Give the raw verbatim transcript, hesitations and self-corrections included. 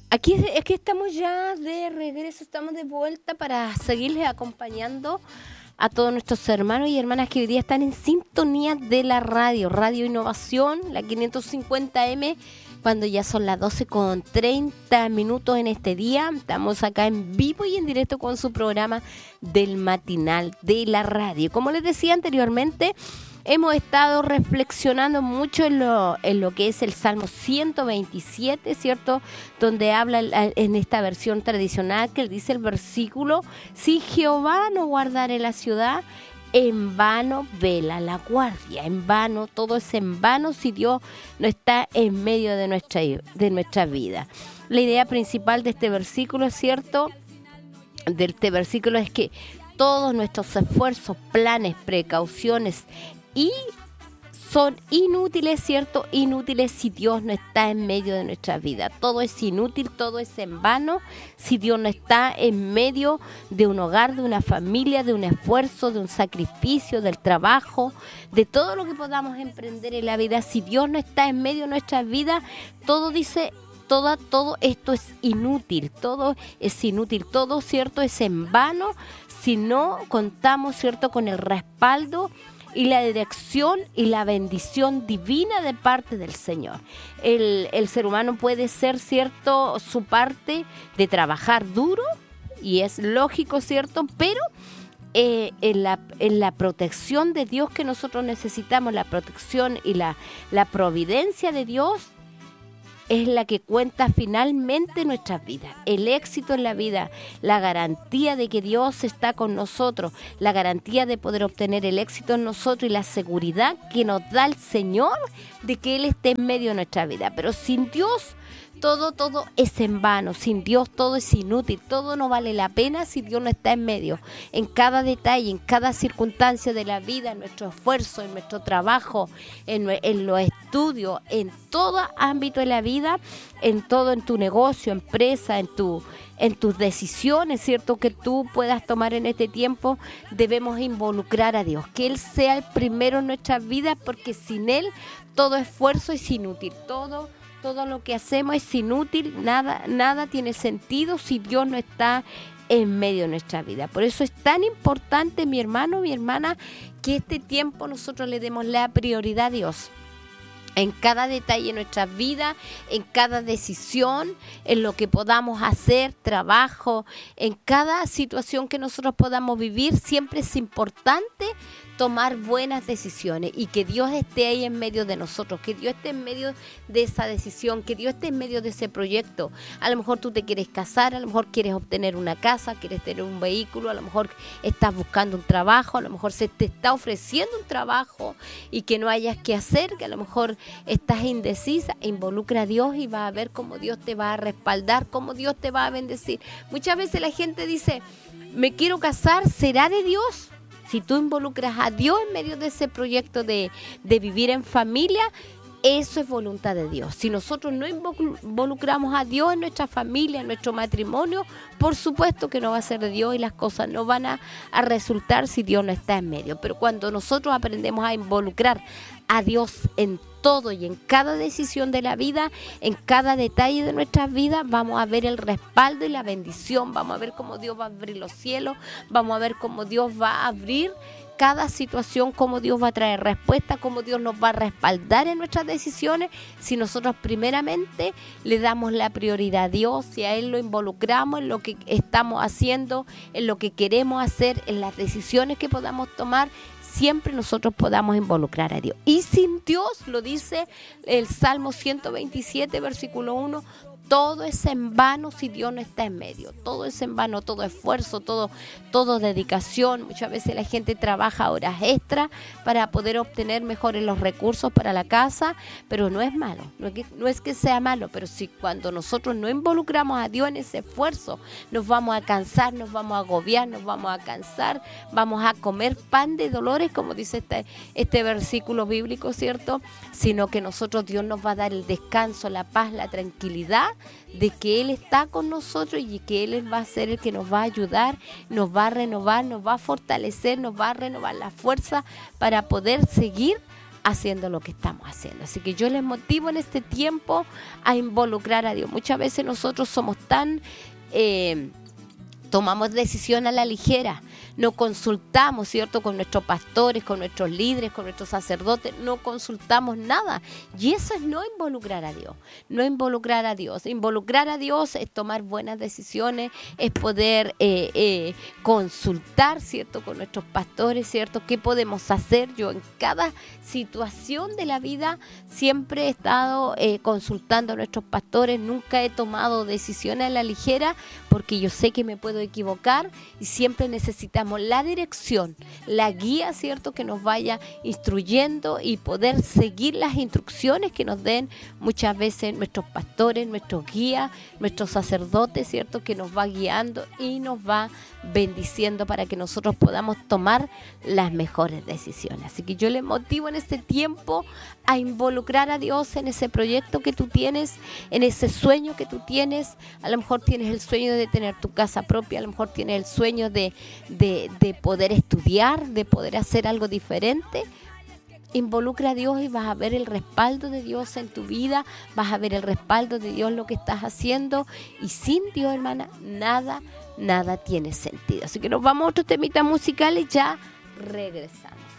Aquí, aquí estamos ya de regreso, estamos de vuelta para seguirles acompañando a todos nuestros hermanos y hermanas que hoy día están en sintonía de la radio, Radio Innovación, la quinientos cincuenta eme, cuando ya son las doce con treinta minutos en este día. Estamos acá en vivo y en directo con su programa del matinal de la radio. Como les decía anteriormente, hemos estado reflexionando mucho en lo, en lo que es el Salmo ciento veintisiete, ¿cierto? Donde habla en esta versión tradicional que dice el versículo: si Jehová no guardare la ciudad, en vano vela la guardia, en vano, todo es en vano si Dios no está en medio de nuestra, de nuestra vida. La idea principal de este versículo, ¿cierto? De este versículo es que todos nuestros esfuerzos, planes, precauciones y son inútiles, ¿cierto? Inútiles si Dios no está en medio de nuestra vida. Todo es inútil, todo es en vano si Dios no está en medio de un hogar, de una familia, de un esfuerzo, de un sacrificio, del trabajo, de todo lo que podamos emprender en la vida. Si Dios no está en medio de nuestra vida, todo dice... Todo, todo esto es inútil, todo es inútil, todo, ¿cierto? Es en vano si no contamos, ¿cierto?, con el respaldo y la dirección y la bendición divina de parte del Señor. El, el ser humano puede ser, ¿cierto?, su parte de trabajar duro, y es lógico, ¿cierto?, pero eh, en, la, en la protección de Dios que nosotros necesitamos, la protección y la, la providencia de Dios, es la que cuenta finalmente nuestras vidas. El éxito en la vida, la garantía de que Dios está con nosotros, la garantía de poder obtener el éxito en nosotros y la seguridad que nos da el Señor de que Él esté en medio de nuestra vida. Pero sin Dios, todo, todo es en vano. Sin Dios todo es inútil. Todo no vale la pena si Dios no está en medio. En cada detalle, en cada circunstancia de la vida, en nuestro esfuerzo, en nuestro trabajo, en, en los estudios, en todo ámbito de la vida, en todo, en tu negocio, empresa, en tu, en tus decisiones, ¿cierto?, que tú puedas tomar en este tiempo, debemos involucrar a Dios. Que Él sea el primero en nuestras vidas, porque sin Él todo esfuerzo es inútil. Todo Todo lo que hacemos es inútil, nada, nada tiene sentido si Dios no está en medio de nuestra vida. Por eso es tan importante, mi hermano, mi hermana, que este tiempo nosotros le demos la prioridad a Dios. En cada detalle de nuestra vida, en cada decisión, en lo que podamos hacer, trabajo, en cada situación que nosotros podamos vivir, siempre es importante tomar buenas decisiones y que Dios esté ahí en medio de nosotros, que Dios esté en medio de esa decisión, que Dios esté en medio de ese proyecto. A lo mejor tú te quieres casar, a lo mejor quieres obtener una casa, quieres tener un vehículo, a lo mejor estás buscando un trabajo, a lo mejor se te está ofreciendo un trabajo y que no hayas que hacer, que a lo mejor estás indecisa. Involucra a Dios y vas a ver cómo Dios te va a respaldar, cómo Dios te va a bendecir. Muchas veces la gente dice, me quiero casar, ¿será de Dios? Si tú involucras a Dios en medio de ese proyecto de, de vivir en familia, eso es voluntad de Dios. Si nosotros no involucramos a Dios en nuestra familia, en nuestro matrimonio, por supuesto que no va a ser de Dios y las cosas no van a, a resultar si Dios no está en medio. Pero cuando nosotros aprendemos a involucrar a Dios en todo y en cada decisión de la vida, en cada detalle de nuestras vidas, vamos a ver el respaldo y la bendición, vamos a ver cómo Dios va a abrir los cielos, vamos a ver cómo Dios va a abrir cada situación, cómo Dios va a traer respuesta, cómo Dios nos va a respaldar en nuestras decisiones, si nosotros primeramente le damos la prioridad a Dios, si a Él lo involucramos en lo que estamos haciendo, en lo que queremos hacer, en las decisiones que podamos tomar, siempre nosotros podamos involucrar a Dios. Y sin Dios, lo dice el Salmo ciento veintisiete, versículo uno, todo es en vano si Dios no está en medio. Todo es en vano, todo esfuerzo, todo, todo dedicación. Muchas veces la gente trabaja horas extras para poder obtener mejores los recursos para la casa, pero no es malo, no es que, no es que sea malo, pero si cuando nosotros no involucramos a Dios en ese esfuerzo, nos vamos a cansar, nos vamos a agobiar, nos vamos a cansar, vamos a comer pan de dolores, como dice este, este versículo bíblico, ¿cierto? Sino que nosotros, Dios nos va a dar el descanso, la paz, la tranquilidad de que Él está con nosotros y que Él va a ser el que nos va a ayudar, nos va a renovar, nos va a fortalecer, nos va a renovar la fuerza para poder seguir haciendo lo que estamos haciendo. Así que yo les motivo en este tiempo a involucrar a Dios. Muchas veces nosotros somos tan... Eh, tomamos decisión a la ligera, no consultamos, ¿cierto?, con nuestros pastores, con nuestros líderes, con nuestros sacerdotes, no consultamos nada. Y eso es no involucrar a Dios, no involucrar a Dios. Involucrar a Dios es tomar buenas decisiones, es poder eh, eh, consultar, ¿cierto?, con nuestros pastores, ¿cierto?, qué podemos hacer. Yo en cada situación de la vida siempre he estado eh, consultando a nuestros pastores, nunca he tomado decisiones a la ligera, porque yo sé que me puedo equivocar y siempre necesitamos la dirección, la guía, ¿cierto?, que nos vaya instruyendo y poder seguir las instrucciones que nos den muchas veces nuestros pastores, nuestros guías, nuestros sacerdotes, ¿cierto?, que nos va guiando y nos va bendiciendo para que nosotros podamos tomar las mejores decisiones. Así que yo les motivo en este tiempo a involucrar a Dios en ese proyecto que tú tienes, en ese sueño que tú tienes. A lo mejor tienes el sueño de tener tu casa propia, a lo mejor tienes el sueño de, de, de poder estudiar, de poder hacer algo diferente. Involucra a Dios y vas a ver el respaldo de Dios en tu vida, vas a ver el respaldo de Dios en lo que estás haciendo, y sin Dios, hermana, nada, nada tiene sentido. Así que nos vamos a otro temita musical y ya regresamos.